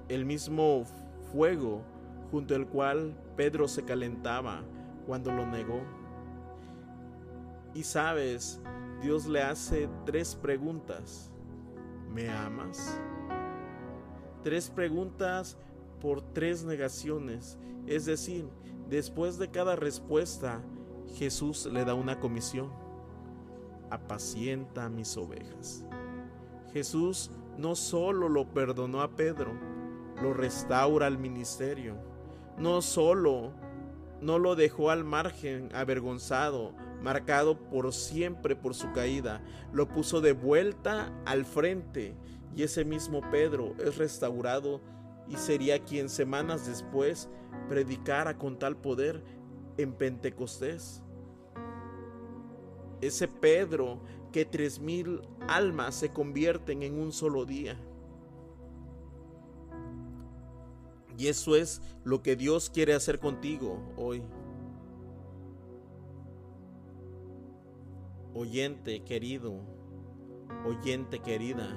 el mismo fuego junto al cual Pedro se calentaba cuando lo negó. Y sabes, Dios le hace 3 preguntas. ¿Me amas? 3 preguntas por 3 negaciones. Es decir, después de cada respuesta, Jesús le da una comisión: apacienta mis ovejas. Jesús no solo lo perdonó a Pedro, lo restaura al ministerio. No solo no lo dejó al margen, avergonzado, marcado por siempre por su caída, lo puso de vuelta al frente, y ese mismo Pedro es restaurado y sería quien semanas después predicara con tal poder en Pentecostés. Ese Pedro que 3000 almas se convierten en un solo día. Y eso es lo que Dios quiere hacer contigo hoy. Oyente querido, oyente querida,